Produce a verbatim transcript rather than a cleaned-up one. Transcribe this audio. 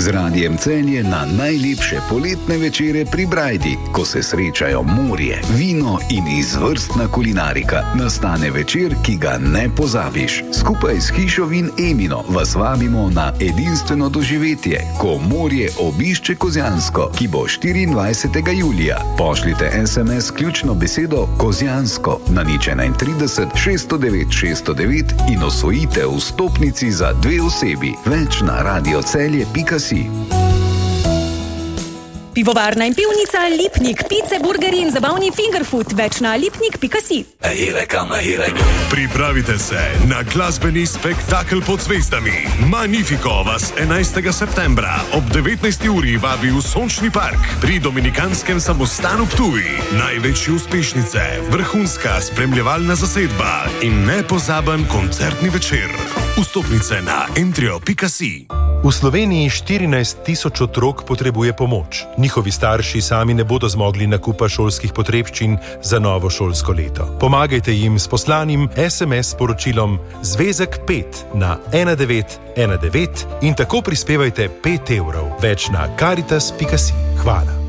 z Radiem Celje na najlepše poletne večere pri Brajdi, ko se srečajo morje, vino in izvrstna kulinarika. Nastane večer, ki ga ne pozabiš. Skupaj s Hišo Vin Emino vas vabimo na edinstveno doživetje, ko morje obišče Kozjansko, ki bo štiriindvajsetega julija. Pošljite es em es ključno besedo Kozjansko na nič enaintrideset šeststo devet šeststo devet in osvojite vstopnici za dve osebi. Več na radiocelje pika si. Pivovarna in pivnica Lipnik, pice, burgeri in zabavni fingerfood. Več na lipnik pika si. Pripravite se na glasbeni spektakel pod zvezdami. Magnifico vas enajstega septembra ob devetnajsti uri vabi v Sončni park pri Dominikanskem samostanu Ptuj. Največje uspešnice, vrhunska spremljevalna zasedba in nepozaben koncertni večer. Vstopnice na entrio pika si. V Sloveniji štirinajst tisoč otrok potrebuje pomoč. Njihovi starši sami ne bodo zmogli nakupa šolskih potrebščin za novo šolsko leto. Pomagajte jim s poslanim es em es sporočilom Zvezek pet na ena devet ena devet in tako prispevajte pet evrov. Več na karitas pika si. Hvala.